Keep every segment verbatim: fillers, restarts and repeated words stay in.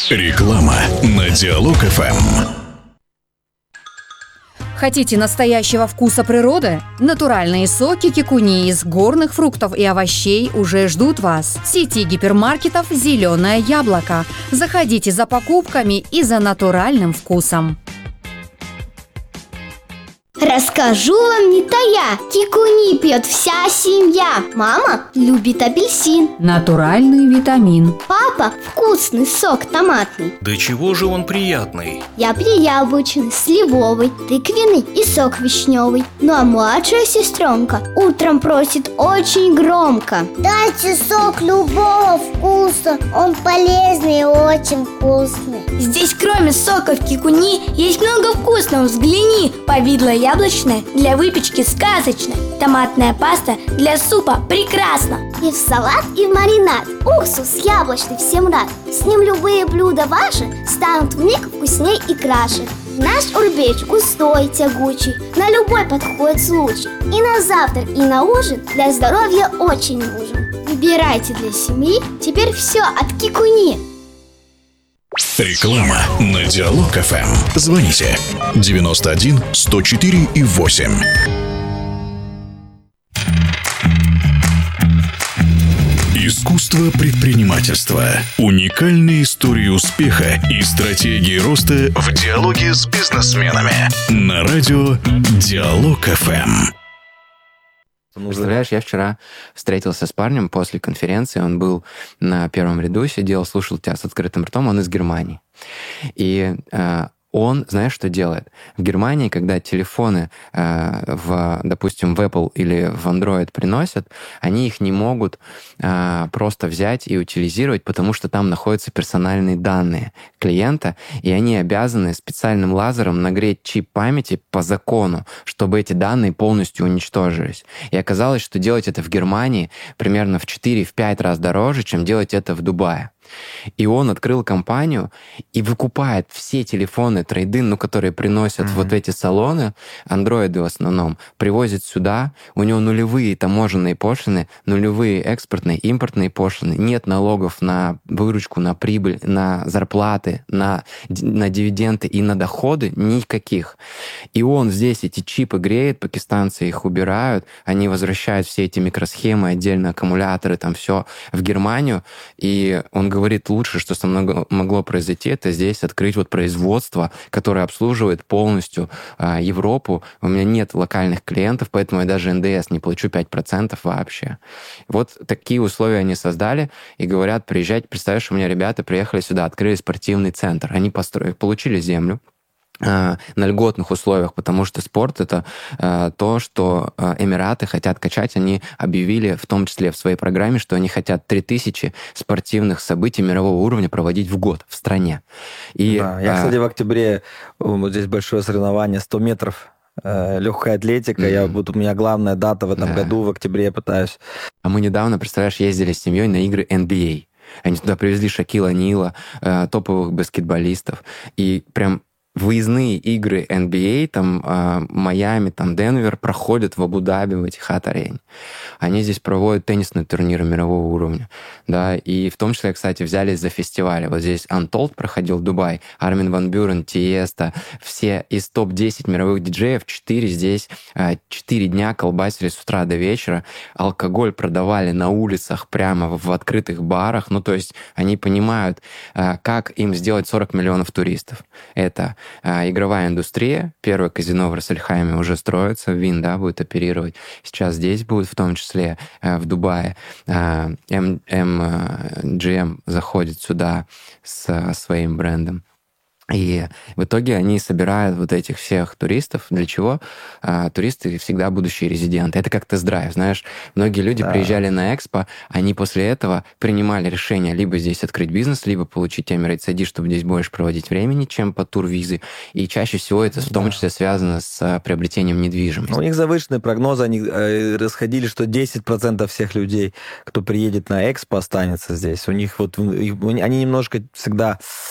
Реклама на Диалог эф эм. Хотите настоящего вкуса природы? Натуральные соки кикуни из горных фруктов и овощей уже ждут вас. В сети гипермаркетов «Зеленое яблоко». Заходите за покупками и за натуральным вкусом. Расскажу вам не тая, кикуни пьет вся семья. Мама любит апельсин, Натуральный витамин. папа вкусный сок томатный. Да чего же он приятный? Я пью яблочный, сливовый, тыквенный и сок вишневый. Ну а младшая сестренка утром просит очень громко: дайте сок любого вкуса, он полезный и очень вкусный. Здесь кроме соков кикуни есть много вкусного. Взгляни: повидло яблочное для выпечки сказочно, томатная паста для супа прекрасно. И в салат, и в маринад. Уксус яблочный всем рад. С ним любые блюда ваши станут вмиг вкусней и краше. Наш урбеч густой, тягучий, на любой подходит случай. И на завтрак, и на ужин для здоровья очень нужен. Выбирайте для семьи теперь все от кикуни. Реклама на Диалог эф эм. Звоните девяносто один сто четыре и восемь. Искусство предпринимательства. Уникальные истории успеха и стратегии роста в диалоге с бизнесменами. На радио Диалог эф эм. Представляешь, я вчера встретился с парнем после конференции, он был на первом ряду, сидел, слушал тебя с открытым ртом, он из Германии. И э, он, знаешь, что делает? В Германии, когда телефоны, э, в, допустим, в Apple или в Android приносят, они их не могут э, просто взять и утилизировать, потому что там находятся персональные данные клиента, и они обязаны специальным лазером нагреть чип памяти по закону, чтобы эти данные полностью уничтожились. И оказалось, что делать это в Германии примерно в четыре-пять раз дороже, чем делать это в Дубае. И он открыл компанию и выкупает все телефоны трейд-ин, ну, которые приносят mm-hmm. вот эти салоны, андроиды в основном, привозит сюда, у него нулевые таможенные пошлины, нулевые экспортные, импортные пошлины, нет налогов на выручку, на прибыль, на зарплаты, на, на дивиденды и на доходы никаких. И он здесь эти чипы греет, пакистанцы их убирают, они возвращают все эти микросхемы, отдельно аккумуляторы, там все в Германию, и он говорит, лучше, что со мной могло произойти, это здесь открыть вот производство, которое обслуживает полностью а, Европу. У меня нет локальных клиентов, поэтому я даже эн дэ эс не плачу пять процентов вообще. Вот такие условия они создали и говорят, приезжайте, представляешь, у меня ребята приехали сюда, открыли спортивный центр. Они построили, получили землю на льготных условиях, потому что спорт — это э, то, что э, Эмираты хотят качать. Они объявили, в том числе в своей программе, что они хотят три тысячи спортивных событий мирового уровня проводить в год в стране. И, да, я, кстати, в октябре, вот здесь большое соревнование, сто метров, э, легкая атлетика. Mm-hmm. Я, вот у меня главная дата в этом да. году, в октябре я пытаюсь. А мы недавно, представляешь, ездили с семьей на игры эн би эй. Они туда привезли Шакила Нила, э, топовых баскетболистов. И прям выездные игры эн би эй, там, э, Майами, там, Денвер проходят в Абу-Даби, в Этихад-арене. Они здесь проводят теннисные турниры мирового уровня, да, и в том числе, кстати, взялись за фестивали. Вот здесь Untold проходил в Дубае, Армин ван Бюрен, Тиеста, все из топ десять мировых диджеев, четыре здесь, четыре дня колбасили с утра до вечера, алкоголь продавали на улицах, прямо в открытых барах, ну, то есть они понимают, э, как им сделать сорок миллионов туристов. Это игровая индустрия. Первое казино в Рассельхайме уже строится, Вин, да, будет оперировать. Сейчас здесь будет, в том числе в Дубае. эм джи эм заходит сюда с своим брендом. И в итоге они собирают вот этих всех туристов. Для чего? А, туристы всегда будущие резиденты. Это как тест-драйв, знаешь. Многие люди да. приезжали на Экспо, они после этого принимали решение либо здесь открыть бизнес, либо получить Emirates ай ди, чтобы здесь больше проводить времени, чем по тур-визы. И чаще всего это в том числе связано с приобретением недвижимости. У них завышенные прогнозы, они э, расходили, что десять процентов всех людей, кто приедет на Экспо, останется здесь. У них вот, они немножко всегда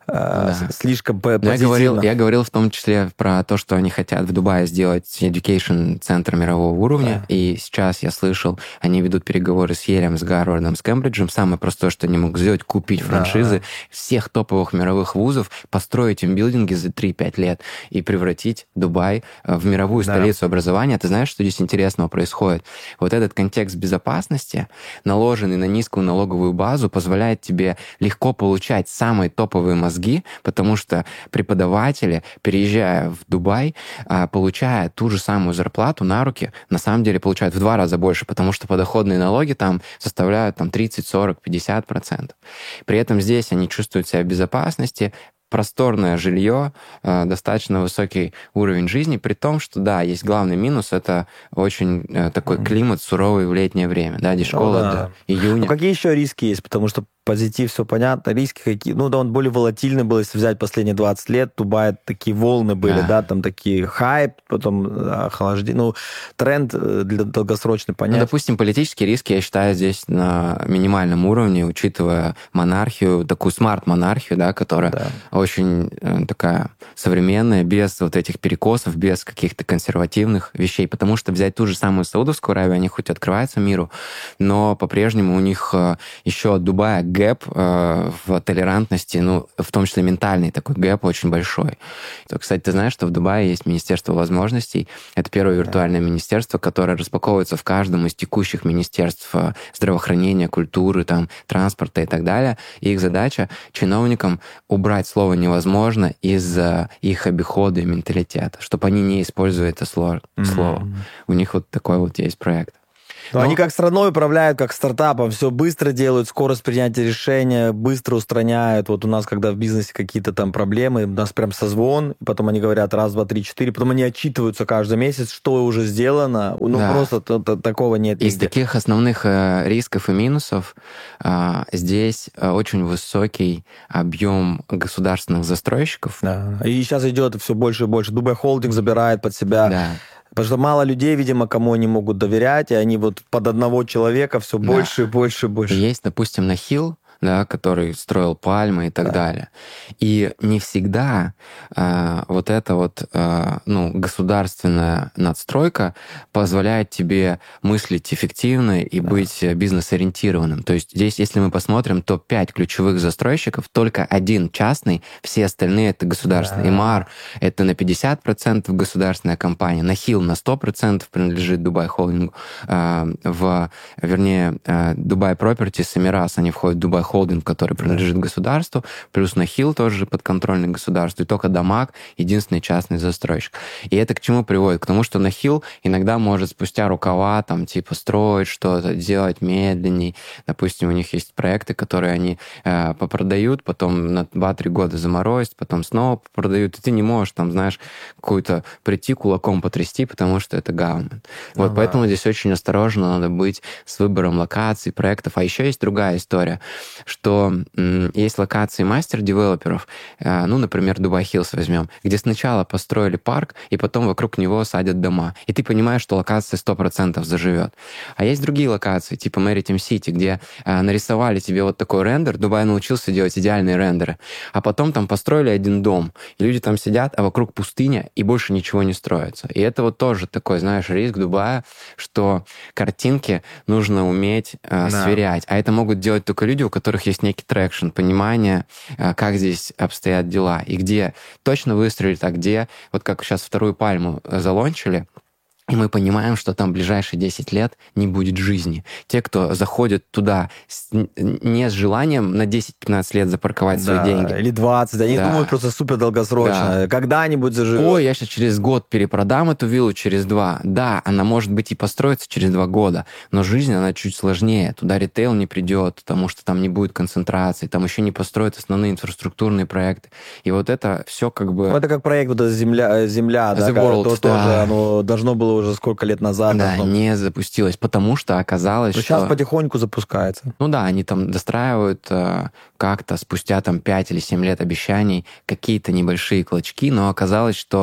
да. слишком позитивно. Я говорил, я говорил в том числе про то, что они хотят в Дубае сделать education центр мирового уровня, да. И сейчас я слышал, они ведут переговоры с Елем, с Гарвардом, с Кембриджем. Самое простое, что они могут сделать, купить франшизы да. всех топовых мировых вузов, построить им билдинги за три-пять лет и превратить Дубай в мировую да. столицу образования. Ты знаешь, что здесь интересного происходит? Вот этот контекст безопасности, наложенный на низкую налоговую базу, позволяет тебе легко получать самые топовые мозги, потому что преподаватели, переезжая в Дубай, получая ту же самую зарплату на руки, на самом деле получают в два раза больше, потому что подоходные налоги там составляют там, тридцать, сорок, пятьдесят процентов. При этом здесь они чувствуют себя в безопасности, просторное жилье, достаточно высокий уровень жизни, при том, что, да, есть главный минус, это очень такой климат суровый в летнее время, да, здесь школа ну, да. до июня. Ну, какие еще риски есть? Потому что позитив, все понятно, риски какие... Ну, да, он более волатильный был, если взять последние двадцать лет, Дубай, такие волны были, да, да там такие хайп, потом охлаждение, ну, тренд для долгосрочный, понятно. Ну, допустим, политические риски, я считаю, здесь на минимальном уровне, учитывая монархию, такую смарт-монархию, да, которая да. очень э, такая современная, без вот этих перекосов, без каких-то консервативных вещей, потому что взять ту же самую Саудовскую Аравию, они хоть открываются миру, но по-прежнему у них э, еще от Дубая гэп э, в толерантности, ну, в том числе ментальный такой гэп очень большой. Кстати, ты знаешь, что в Дубае есть Министерство возможностей. Это первое виртуальное министерство, которое распаковывается в каждом из текущих министерств здравоохранения, культуры, там, транспорта и так далее. И их задача чиновникам убрать слово «невозможно» из их обихода и менталитета, чтобы они не использовали это слово. Mm-hmm. У них вот такой вот есть проект. Но, Но они как страной управляют, как стартапом, все быстро делают, скорость принятия решения, быстро устраняют. Вот у нас, когда в бизнесе какие-то там проблемы, у нас прям созвон, потом они говорят раз, два, три, четыре, потом они отчитываются каждый месяц, что уже сделано. Ну, да. просто т- т- такого нет. Из таких основных э, рисков и минусов э, здесь э, очень высокий объем государственных застройщиков. Да. И сейчас идет все больше и больше. Дубай Холдинг забирает под себя... Да. Потому что мало людей, видимо, кому они могут доверять, и они вот под одного человека все да. больше и больше и больше. Есть, допустим, Нахил, да, который строил Пальмы и так да. далее. И не всегда э, вот эта вот э, ну, государственная надстройка позволяет тебе мыслить эффективно и да. быть бизнес-ориентированным. То есть здесь, если мы посмотрим, топ пять ключевых застройщиков, только один частный, все остальные это государственные. Да. Имар — это на пятьдесят процентов государственная компания, Нахил на сто процентов принадлежит Дубай Холдингу, э, в, вернее, э, Дубай Пропертис, Эмирас, они входят в Дубай Холдинг, который принадлежит да. государству, плюс Нахил тоже подконтрольный государству, и только Дамаг — единственный частный застройщик. И это к чему приводит? К тому, что Нахил иногда может спустя рукава там типа строить что-то, делать медленней. Допустим, у них есть проекты, которые они э, попродают, потом на два-три года заморозят, потом снова продают, и ты не можешь там, знаешь, какую-то прийти кулаком потрясти, потому что это government. Вот ага. поэтому здесь очень осторожно надо быть с выбором локаций, проектов. А еще есть другая история, что м, есть локации мастер-девелоперов, э, ну, например, Дубай Хиллс возьмем, где сначала построили парк, и потом вокруг него садят дома. И ты понимаешь, что локация сто процентов заживет. А есть другие локации, типа Maritime City, где э, нарисовали тебе вот такой рендер, Дубай научился делать идеальные рендеры, а потом там построили один дом, и люди там сидят, а вокруг пустыня, и больше ничего не строится. И это вот тоже такой, знаешь, риск Дубая, что картинки нужно уметь э, да. сверять. А это могут делать только люди, у которых есть некий трекшн, понимание, как здесь обстоят дела, и где точно выстрелить, а где, вот как сейчас вторую Пальму залончили, и мы понимаем, что там в ближайшие десять лет не будет жизни. Те, кто заходят туда с, не с желанием на десять-пятнадцать лет запарковать да, свои деньги. Или двадцать. Они да. думают просто супер долгосрочно. Да. Когда-нибудь заживет. Ой, я сейчас через год перепродам эту виллу, через два. Да, она может быть и построится через два года, но жизнь, она чуть сложнее. Туда ритейл не придет, потому что там не будет концентрации, там еще не построят основные инфраструктурные проекты. И вот это все как бы... Это как проект вот «Земля», земля The да, World, то, да. тоже оно должно было уже сколько лет назад. Да, должно... не запустилось, потому что оказалось, но что... сейчас потихоньку запускается. Ну да, они там достраивают э, как-то спустя там пять или семь лет обещаний какие-то небольшие клочки, но оказалось, что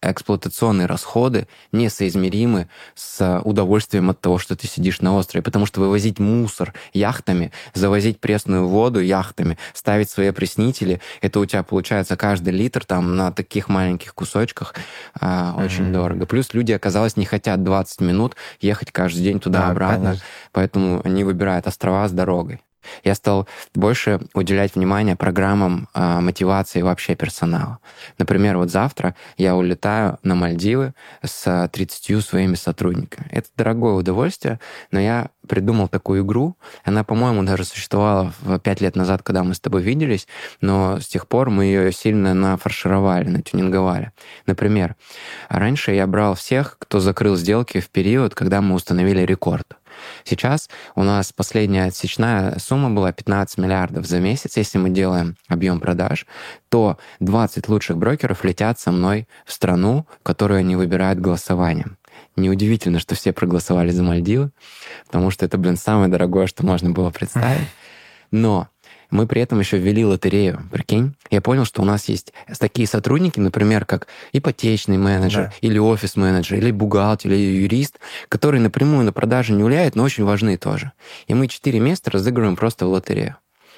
эксплуатационные расходы несоизмеримы с удовольствием от того, что ты сидишь на острове, потому что вывозить мусор яхтами, завозить пресную воду яхтами, ставить свои опреснители, это у тебя получается каждый литр там на таких маленьких кусочках а, mm-hmm. очень дорого. Плюс люди, оказалось, не хотят двадцать минут ехать каждый день туда-обратно, да, поэтому они выбирают острова с дорогой. Я стал больше уделять внимание программам э, мотивации вообще персонала. Например, вот завтра я улетаю на Мальдивы с тридцатью своими сотрудниками. Это дорогое удовольствие, но я придумал такую игру. Она, по-моему, даже существовала пять лет назад, когда мы с тобой виделись, но с тех пор мы ее сильно нафаршировали, натюнинговали. Например, раньше я брал всех, кто закрыл сделки в период, когда мы установили рекорд. Сейчас у нас последняя отсечная сумма была пятнадцать миллиардов за месяц. Если мы делаем объем продаж, то двадцать лучших брокеров летят со мной в страну, которую они выбирают голосованием. Неудивительно, что все проголосовали за Мальдивы, потому что это, блин, самое дорогое, что можно было представить. Но мы при этом еще ввели лотерею, прикинь. Я понял, что у нас есть такие сотрудники, например, как ипотечный менеджер, да. или офис-менеджер, или бухгалтер, или юрист, которые напрямую на продаже не влияют, но очень важны тоже. И мы четыре места разыгрываем просто в лотерею.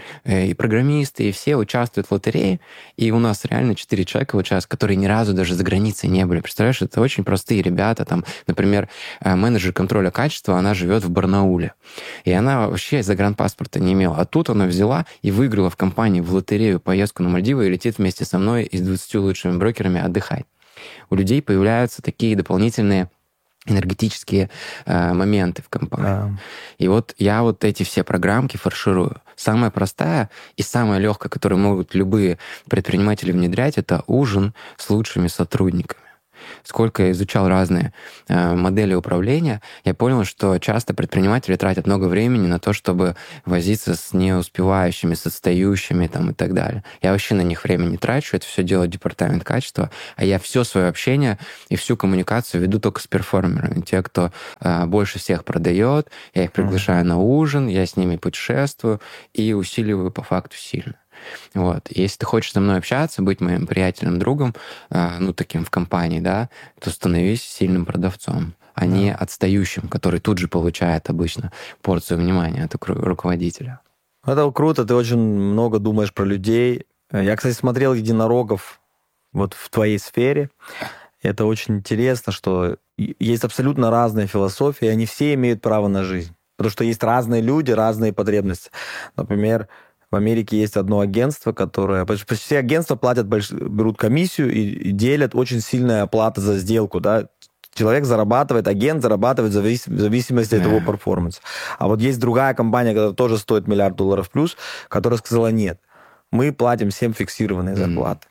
И программисты, и все участвуют в лотерее, и у нас реально четыре человека участвуют, которые ни разу даже за границей не были. Представляешь, это очень простые ребята. Там, например, менеджер контроля качества, она живет в Барнауле, и она вообще загранпаспорта не имела. А тут она взяла и выиграла в компании в лотерею поездку на Мальдивы и летит вместе со мной и с двадцатью лучшими брокерами отдыхать. У людей появляются такие дополнительные энергетические э, моменты в компании. Да. И вот я вот эти все программки фарширую. Самая простая и самая легкая, которую могут любые предприниматели внедрять, это ужин с лучшими сотрудниками. Сколько я изучал разные э, модели управления, я понял, что часто предприниматели тратят много времени на то, чтобы возиться с неуспевающими, с отстающими там, и так далее. Я вообще на них время не трачу, это все делает департамент качества, а я все свое общение и всю коммуникацию веду только с перформерами. Те, кто э, больше всех продает, я их приглашаю mm-hmm. на ужин, я с ними путешествую и усиливаю по факту сильно. Вот. Если ты хочешь со мной общаться, быть моим приятелем, другом, э, ну, таким в компании, да, то становись сильным продавцом, а да. не отстающим, который тут же получает обычно порцию внимания от руководителя. Это круто, ты очень много думаешь про людей. Я, кстати, смотрел «Единорогов» вот в твоей сфере. Это очень интересно, что есть абсолютно разные философии, и они все имеют право на жизнь. Потому что есть разные люди, разные потребности. Например, в Америке есть одно агентство, которое... Почти все агентства платят, больш... берут комиссию и, и делят очень сильная оплата за сделку, да. Человек зарабатывает, агент зарабатывает в завис... зависимости yeah. от его перформанса. А вот есть другая компания, которая тоже стоит миллиард долларов плюс, которая сказала, нет, мы платим всем фиксированные зарплаты. Mm.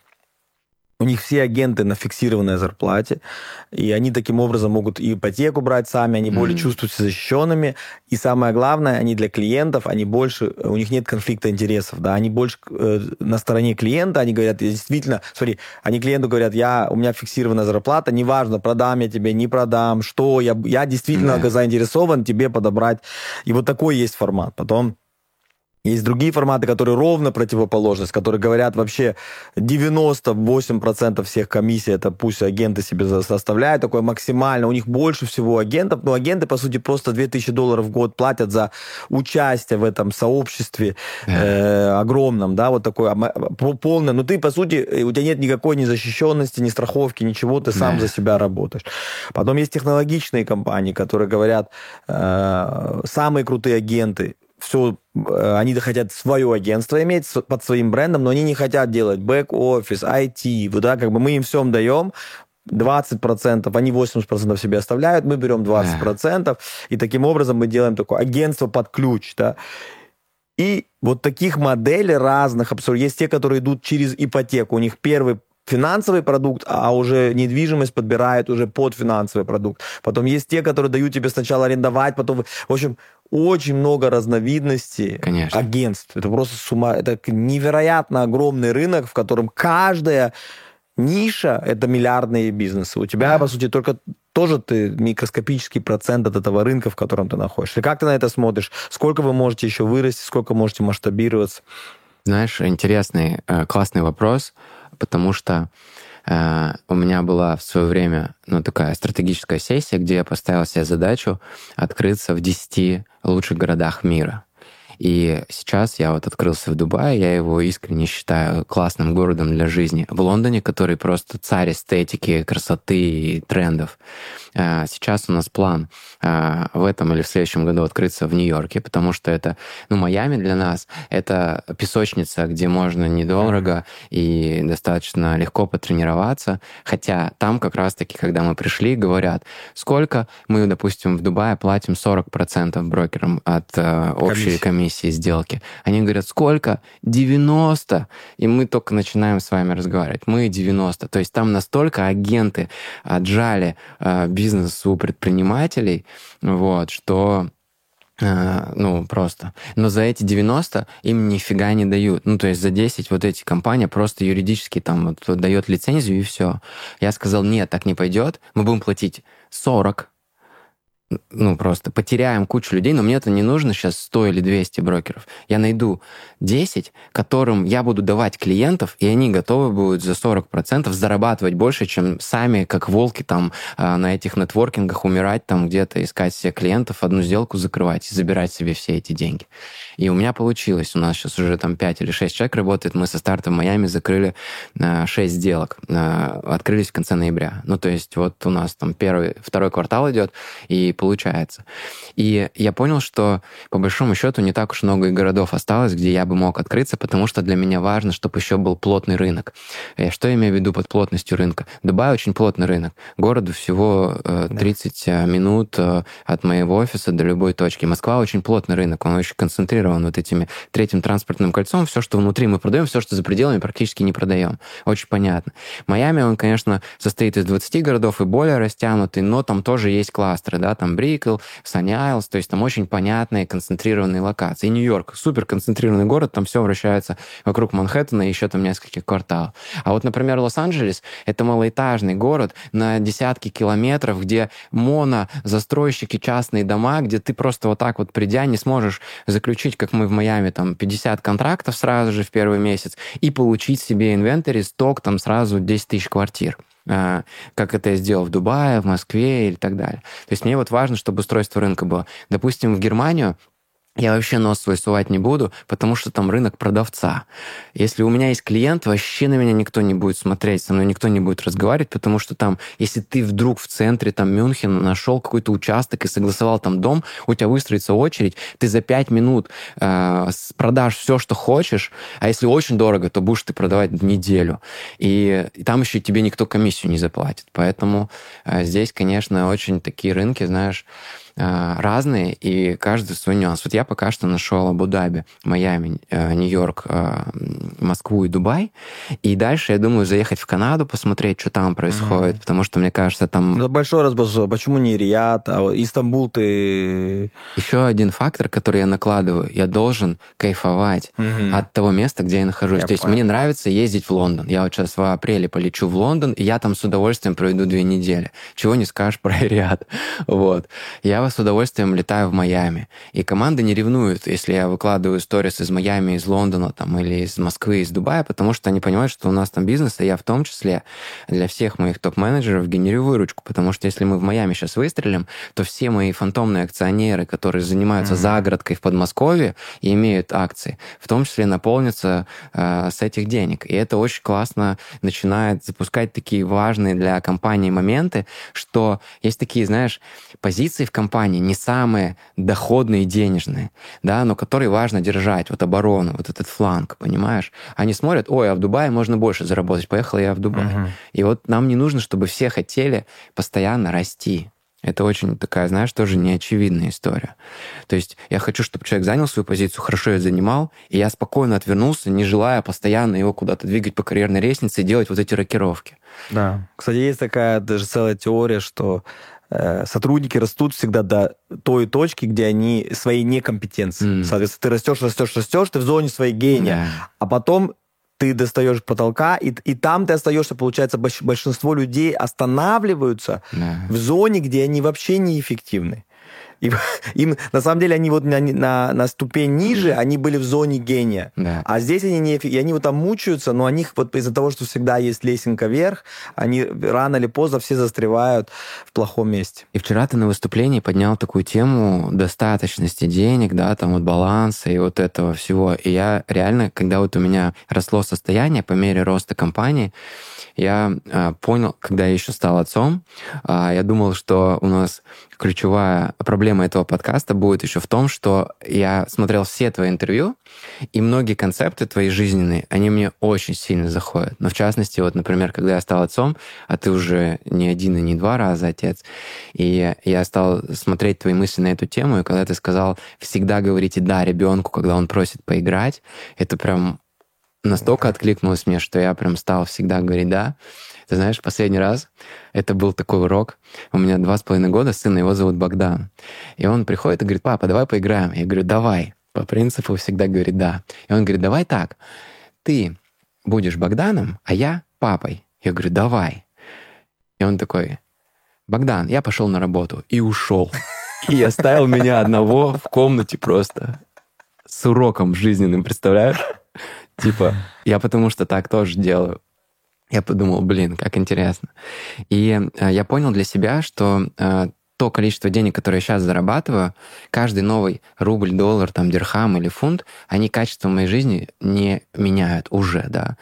У них все агенты на фиксированной зарплате, и они таким образом могут и ипотеку брать сами, они mm-hmm. более чувствуют себя защищенными, и самое главное, они для клиентов, они больше, у них нет конфликта интересов, да, они больше э, на стороне клиента, они говорят, действительно, смотри, они клиенту говорят, я, у меня фиксированная зарплата, неважно, продам я тебе, не продам, что, я, я действительно mm-hmm. заинтересован тебе подобрать, и вот такой есть формат. Потом есть другие форматы, которые ровно противоположность, которые говорят вообще девяносто восемь процентов всех комиссий, это пусть агенты себе составляют, такое максимально, у них больше всего агентов, но агенты, по сути, просто две тысячи долларов в год платят за участие в этом сообществе э, огромном, да, вот такое полное, но ты, по сути, у тебя нет никакой ни защищенности, ни страховки, ничего, ты сам за себя работаешь. Потом есть технологичные компании, которые говорят, э, самые крутые агенты, все, они хотят свое агентство иметь под своим брендом, но они не хотят делать бэк-офис, ай ти, да, как бы мы им всем даем двадцать процентов, они восемьдесят процентов себе оставляют, мы берем двадцать процентов, и таким образом мы делаем такое агентство под ключ, да. И вот таких моделей разных абсолютно. Есть те, которые идут через ипотеку, у них первый финансовый продукт, а уже недвижимость подбирает уже под финансовый продукт. Потом есть те, которые дают тебе сначала арендовать, потом... В общем, очень много разновидностей Конечно. агентств. Это просто с ума... Это невероятно огромный рынок, в котором каждая ниша — это миллиардные бизнесы. У тебя, да. по сути, только тоже ты микроскопический процент от этого рынка, в котором ты находишься. Как ты на это смотришь? Сколько вы можете еще вырасти? Сколько можете масштабироваться? Знаешь, интересный, классный вопрос, потому что У меня была в свое время, ну, такая стратегическая сессия, где я поставил себе задачу открыться в десяти лучших городах мира. И сейчас я вот открылся в Дубае, я его искренне считаю классным городом для жизни. В Лондоне, который просто царь эстетики, красоты и трендов. Сейчас у нас план в этом или в следующем году открыться в Нью-Йорке, потому что это, ну, Майами для нас — это песочница, где можно недорого и достаточно легко потренироваться. Хотя там как раз-таки, когда мы пришли, говорят, сколько мы, допустим, в Дубае платим сорок процентов брокерам от общей комиссии сделки. Они говорят, сколько? девяносто. И мы только начинаем с вами разговаривать. Мы девяносто. То есть там настолько агенты отжали э, бизнес у предпринимателей, вот, что э, ну, просто. Но за эти девяносто им нифига не дают. Ну, то есть за десять вот эти компании просто юридически там вот, дает лицензию, и все. Я сказал, нет, так не пойдет. Мы будем платить сорок. Ну, просто потеряем кучу людей, но мне это не нужно сейчас сто или двести брокеров. Я найду десять, которым я буду давать клиентов, и они готовы будут за сорок процентов зарабатывать больше, чем сами, как волки, там, на этих нетворкингах умирать, там, где-то искать себе клиентов, одну сделку закрывать и забирать себе все эти деньги. И у меня получилось. У нас сейчас уже там пять или шесть человек работает. Мы со старта в Майами закрыли шесть сделок. Открылись в конце ноября. Ну, то есть вот у нас там первый, второй квартал идет, и получается. И я понял, что по большому счету не так уж много и городов осталось, где я бы мог открыться, потому что для меня важно, чтобы еще был плотный рынок. Что я имею в виду под плотностью рынка? Дубай очень плотный рынок. Городу всего тридцать да. минут от моего офиса до любой точки. Москва очень плотный рынок, он очень концентрирован вот этими третьим транспортным кольцом. Все, что внутри мы продаем, все, что за пределами, практически не продаем. Очень понятно. Майами, он, конечно, состоит из двадцати городов и более растянутый, но там тоже есть кластеры, да, там Брикл, Санни Айлс, то есть там очень понятные концентрированные локации. И Нью-Йорк, супер концентрированный город, там все вращается вокруг Манхэттена и еще там нескольких кварталов. А вот, например, Лос-Анджелес — это малоэтажный город на десятки километров, где монозастройщики, частные дома, где ты просто вот так вот придя не сможешь заключить, как мы в Майами, там пятьдесят контрактов сразу же в первый месяц и получить себе инвентарь, сток, там сразу десять тысяч квартир. Как это я сделал в Дубае, в Москве и так далее. То есть мне вот важно, чтобы устройство рынка было. Допустим, в Германию я вообще нос свой сувать не буду, потому что там рынок продавца. Если у меня есть клиент, вообще на меня никто не будет смотреть, со мной никто не будет разговаривать, потому что там, если ты вдруг в центре там Мюнхена нашел какой-то участок и согласовал там дом, у тебя выстроится очередь, ты за пять минут э, продашь все, что хочешь, а если очень дорого, то будешь ты продавать неделю. И, и там еще тебе никто комиссию не заплатит. Поэтому э, здесь, конечно, очень такие рынки, знаешь, разные, и каждый свой нюанс. Вот я пока что нашел Абу-Даби, Майами, Нью-Йорк, Москву и Дубай, и дальше я думаю заехать в Канаду, посмотреть, что там происходит, mm-hmm. потому что, мне кажется, там... Это большой разброс. Почему не Риад, а Истамбул ты... Еще один фактор, который я накладываю, я должен кайфовать mm-hmm. от того места, где я нахожусь. Я То понял. Есть мне нравится ездить в Лондон. Я вот сейчас в апреле полечу в Лондон, и я там с удовольствием проведу две недели. Чего не скажешь про Риад. Вот. Я с удовольствием летаю в Майами. И команда не ревнует, если я выкладываю сторис из Майами, из Лондона там, или из Москвы, из Дубая, потому что они понимают, что у нас там бизнес, и я в том числе для всех моих топ-менеджеров генерирую выручку, потому что если мы в Майами сейчас выстрелим, то все мои фантомные акционеры, которые занимаются mm-hmm. загородкой в Подмосковье и имеют акции, в том числе наполнятся э, с этих денег. И это очень классно начинает запускать такие важные для компании моменты, что есть такие, знаешь, позиции в компании, не самые доходные и денежные, да, но которые важно держать, вот оборону, вот этот фланг, понимаешь? Они смотрят, ой, а в Дубае можно больше заработать, поехала я в Дубай. Uh-huh. И вот нам не нужно, чтобы все хотели постоянно расти. Это очень такая, знаешь, тоже неочевидная история. То есть я хочу, чтобы человек занял свою позицию, хорошо ее занимал, и я спокойно отвернулся, не желая постоянно его куда-то двигать по карьерной лестнице и делать вот эти рокировки. Да. Кстати, есть такая даже целая теория, что сотрудники растут всегда до той точки, где они своей некомпетенции. Mm. Соответственно, ты растешь, растешь, растешь, ты в зоне своей гения, yeah. а потом ты достаешь потолка, и, и там ты остаешься, получается, большинство людей останавливаются yeah. в зоне, где они вообще неэффективны. И, им, на самом деле, они вот на, на, на ступень ниже, они были в зоне гения. Да. А здесь они не... И они вот там мучаются, но у них вот из-за того, что всегда есть лесенка вверх, они рано или поздно все застревают в плохом месте. И вчера ты на выступлении поднял такую тему достаточности денег, да, там вот баланса и вот этого всего. И я реально, когда вот у меня росло состояние по мере роста компании, я э, понял, когда я еще стал отцом, э, я думал, что у нас ключевая проблема этого подкаста будет еще в том, что я смотрел все твои интервью, и многие концепты твои жизненные, они мне очень сильно заходят. Но в частности, вот, например, когда я стал отцом, а ты уже не один и не два раза отец, и я стал смотреть твои мысли на эту тему, и когда ты сказал всегда говорите «да» ребенку, когда он просит поиграть, это прям настолько откликнулось мне, что я прям стал всегда говорить «да». Ты знаешь, последний раз это был такой урок. У меня два с половиной года, сына, его зовут Богдан. И он приходит и говорит: папа, давай поиграем. Я говорю: давай. По принципу всегда говорит «да». И он говорит: давай так, ты будешь Богданом, а я папой. Я говорю: давай. И он такой: Богдан, я пошел на работу. И ушел. И оставил меня одного в комнате просто с уроком жизненным, представляешь? Типа, я потому что так тоже делаю. Я подумал, блин, как интересно. И э, я понял для себя, что э, то количество денег, которое я сейчас зарабатываю, каждый новый рубль, доллар, там, дирхам или фунт, они качество моей жизни не меняют уже, да.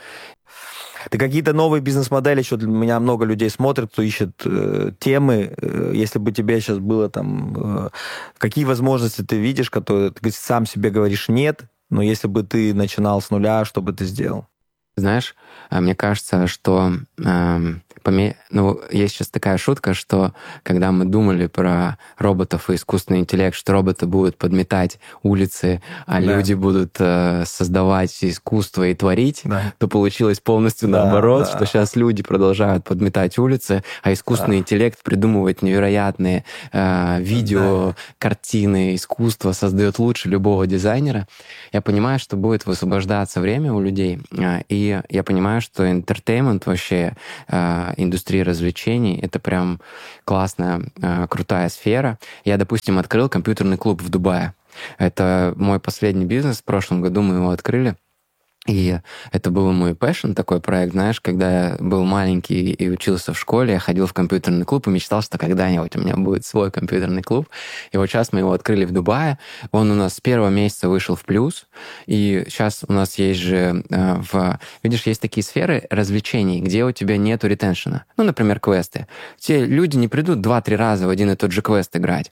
Ты какие-то новые бизнес-модели, еще для меня много людей смотрят, кто ищет э, темы. Э, если бы тебе сейчас было там... Э, какие возможности ты видишь, которые ты сам себе говоришь «нет», но если бы ты начинал с нуля, что бы ты сделал? Знаешь, мне кажется, что э, поме... ну, есть сейчас такая шутка, что когда мы думали про роботов и искусственный интеллект, что роботы будут подметать улицы, а да. люди будут э, создавать искусство и творить, да. то получилось полностью да, наоборот, да. что сейчас люди продолжают подметать улицы, а искусственный да. интеллект придумывает невероятные э, видео, да. картины, искусство, создает лучше любого дизайнера. Я понимаю, что будет высвобождаться время у людей, э, и И я понимаю, что entertainment вообще, э, индустрия развлечений, это прям классная, э, крутая сфера. Я, допустим, открыл компьютерный клуб в Дубае. Это мой последний бизнес. В прошлом году мы его открыли. И это был мой passion, такой проект, знаешь, когда я был маленький и учился в школе, я ходил в компьютерный клуб и мечтал, что когда-нибудь у меня будет свой компьютерный клуб. И вот сейчас мы его открыли в Дубае, он у нас с первого месяца вышел в плюс, и сейчас у нас есть же, в, видишь, есть такие сферы развлечений, где у тебя нету ретеншена. Ну, например, квесты. Те люди не придут два-три раза в один и тот же квест играть.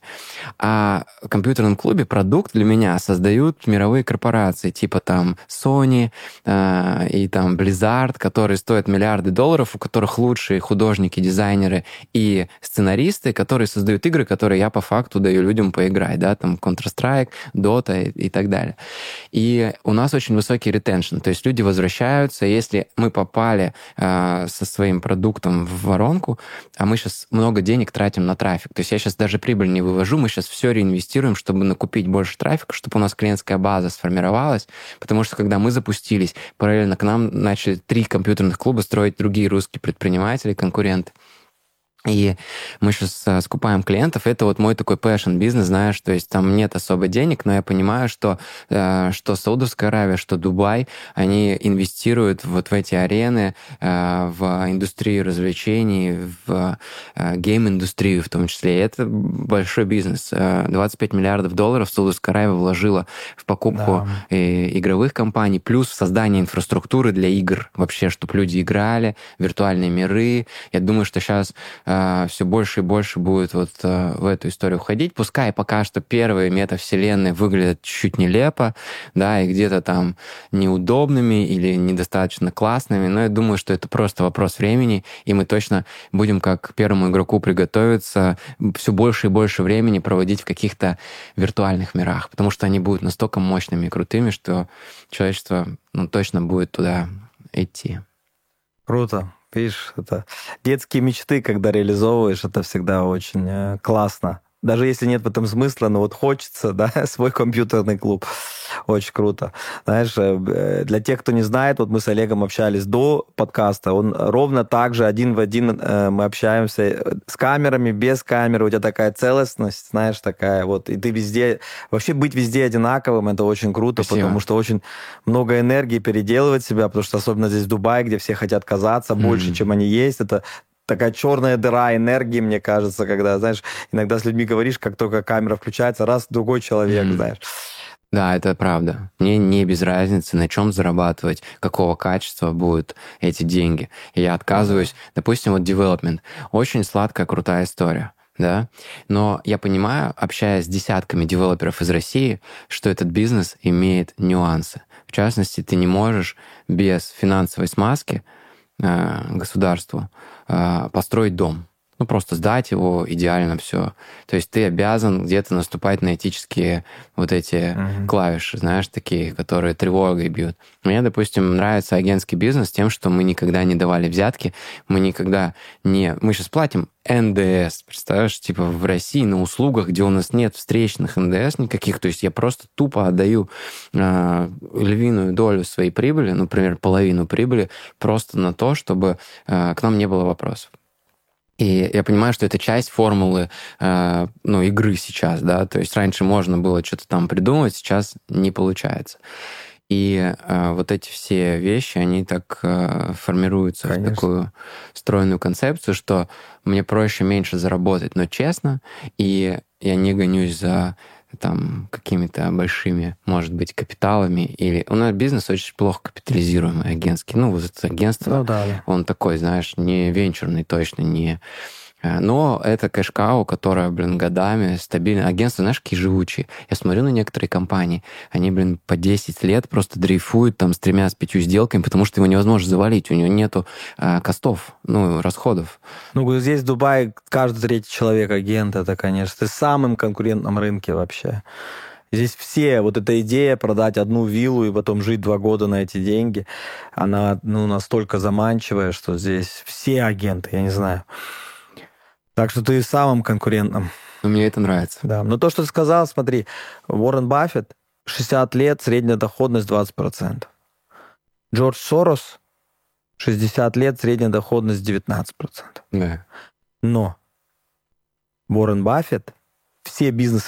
А в компьютерном клубе продукт для меня создают мировые корпорации, типа там Sony, и там Blizzard, которые стоят миллиарды долларов, у которых лучшие художники, дизайнеры и сценаристы, которые создают игры, которые я по факту даю людям поиграть, да, там Counter-Strike, Dota и, и так далее. И у нас очень высокий ретеншн, то есть люди возвращаются, если мы попали э, со своим продуктом в воронку, а мы сейчас много денег тратим на трафик, то есть я сейчас даже прибыль не вывожу, мы сейчас все реинвестируем, чтобы накупить больше трафика, чтобы у нас клиентская база сформировалась, потому что когда мы запустили параллельно к нам начали три компьютерных клуба строить другие русские предприниматели, конкуренты. И мы сейчас uh, скупаем клиентов. Это вот мой такой passion бизнес, знаешь, то есть там нет особо денег, но я понимаю, что, uh, что Саудовская Аравия, что Дубай, они инвестируют вот в эти арены, uh, в индустрию развлечений, в uh, гейм-индустрию в том числе. И это большой бизнес. Uh, двадцать пять миллиардов долларов Саудовская Аравия вложила в покупку да. и, игровых компаний, плюс в создание инфраструктуры для игр вообще, чтобы люди играли, виртуальные миры. Я думаю, что сейчас все больше и больше будет вот в эту историю уходить. Пускай пока что первые метавселенные выглядят чуть нелепо, да, и где-то там неудобными или недостаточно классными, но я думаю, что это просто вопрос времени, и мы точно будем как первому игроку приготовиться все больше и больше времени проводить в каких-то виртуальных мирах, потому что они будут настолько мощными и крутыми, что человечество, ну, точно будет туда идти. Круто. Видишь, это детские мечты, когда реализовываешь, это всегда очень классно. даже если нет в этом смысла, но вот хочется, да, свой компьютерный клуб. Очень круто. Знаешь, для тех, кто не знает, вот мы с Олегом общались до подкаста, он ровно так же один в один мы общаемся с камерами, без камеры, у тебя такая целостность, знаешь, такая вот, и ты везде, вообще быть везде одинаковым, это очень круто, Спасибо. Потому что очень много энергии переделывать себя, потому что особенно здесь в Дубае, где все хотят казаться mm-hmm. больше, чем они есть, это такая черная дыра энергии, мне кажется, когда, знаешь, иногда с людьми говоришь, как только камера включается, раз, другой человек, mm-hmm. знаешь. Да, это правда. Мне не без разницы, на чем зарабатывать, какого качества будут эти деньги. И я отказываюсь. Mm-hmm. Допустим, вот development. Очень сладкая, крутая история. Да? Но я понимаю, общаясь с десятками девелоперов из России, что этот бизнес имеет нюансы. В частности, ты не можешь без финансовой смазки э, государству э, построить дом. Ну, просто сдать его, идеально все. То есть ты обязан где-то наступать на этические вот эти uh-huh. клавиши, знаешь, такие, которые тревогой бьют. Мне, допустим, нравится агентский бизнес тем, что мы никогда не давали взятки, мы никогда не... Мы сейчас платим эн дэ эс, представляешь, типа в России на услугах, где у нас нет встречных эн дэ эс никаких, то есть я просто тупо отдаю э, львиную долю своей прибыли, например, половину прибыли, просто на то, чтобы э, к нам не было вопросов. И я понимаю, что это часть формулы э, ну, игры сейчас, да, то есть раньше можно было что-то там придумать, сейчас не получается. И э, вот эти все вещи, они так э, формируются Конечно. В такую стройную концепцию, что мне проще меньше заработать, но честно, и я не гонюсь за там какими-то большими, может быть, капиталами. Или у нас бизнес очень плохо капитализируемый, агентский. Ну, вот это агентство, ну, да, да. Он такой, знаешь, не венчурный точно, не... Но это кэш-кау, которая, блин, годами стабильно. Агентства, знаешь, какие живучие. Я смотрю на некоторые компании, они, блин, по десять лет просто дрейфуют там с тремя, с пятью сделками, потому что его невозможно завалить, у него нету а, костов, ну, расходов. Ну, здесь в Дубае каждый третий человек агент, это, конечно, ты в самом конкурентном рынке вообще. Здесь все, вот эта идея продать одну виллу и потом жить два года на эти деньги, она, ну, настолько заманчивая, что здесь все агенты, я не знаю. Так что ты в самом конкурентном. Но мне это нравится. Да. Но то, что ты сказал, смотри, Уоррен Баффет, шестьдесят лет, средняя доходность двадцать процентов. Джордж Сорос, шестьдесят лет, средняя доходность девятнадцать процентов. Да. Но Уоррен Баффет, все бизнесы,